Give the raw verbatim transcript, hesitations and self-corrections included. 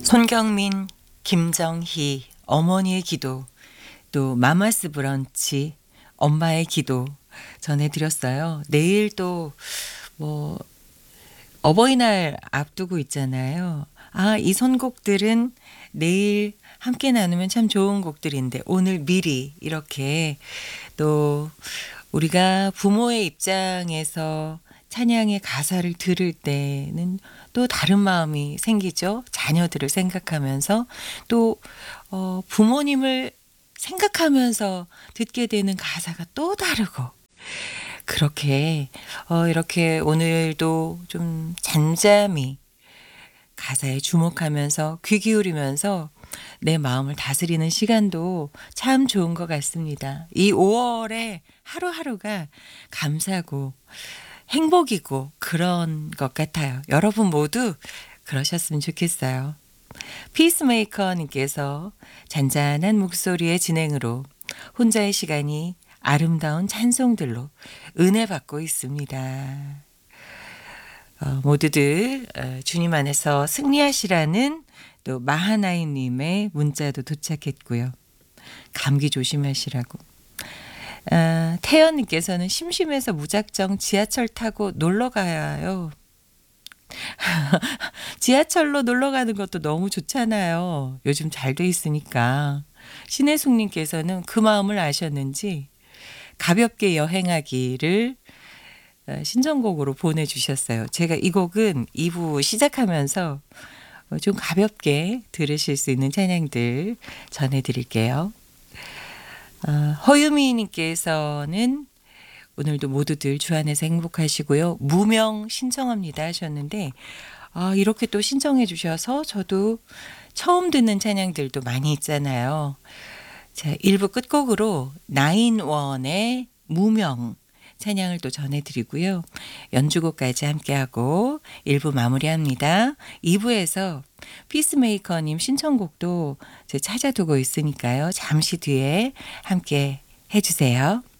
손경민, 김정희, 어머니의 기도, 또 마마스 브런치, 엄마의 기도 전해드렸어요. 내일 또 뭐 어버이날 앞두고 있잖아요. 아, 이 선곡들은 내일 함께 나누면 참 좋은 곡들인데 오늘 미리 이렇게 또 우리가 부모의 입장에서 찬양의 가사를 들을 때는 또 다른 마음이 생기죠. 자녀들을 생각하면서 또 어, 부모님을 생각하면서 듣게 되는 가사가 또 다르고 그렇게 어, 이렇게 오늘도 좀 잠잠히 가사에 주목하면서 귀 기울이면서 내 마음을 다스리는 시간도 참 좋은 것 같습니다. 이 오월에 하루하루가 감사고 행복이고 그런 것 같아요. 여러분 모두 그러셨으면 좋겠어요. 피스메이커님께서 잔잔한 목소리의 진행으로 혼자의 시간이 아름다운 찬송들로 은혜 받고 있습니다. 어, 모두들 어, 주님 안에서 승리하시라는 또 마하나이님의 문자도 도착했고요. 감기 조심하시라고. 아, 태연님께서는 심심해서 무작정 지하철 타고 놀러 가요. 지하철로 놀러 가는 것도 너무 좋잖아요. 요즘 잘 돼 있으니까. 신혜숙님께서는 그 마음을 아셨는지 가볍게 여행하기를 어, 신청곡으로 보내주셨어요. 제가 이 곡은 이 부 시작하면서 어, 좀 가볍게 들으실 수 있는 찬양들 전해드릴게요. 어, 허유미님께서는 오늘도 모두들 주 안에서 행복하시고요. 무명 신청합니다 하셨는데 아, 이렇게 또 신청해 주셔서 저도 처음 듣는 찬양들도 많이 있잖아요. 자, 일 부 끝곡으로 나인원의 무명 찬양을 또 전해드리고요. 연주곡까지 함께하고 일 부 마무리합니다. 이 부에서 피스메이커님 신청곡도 찾아두고 있으니까요. 잠시 뒤에 함께 해주세요.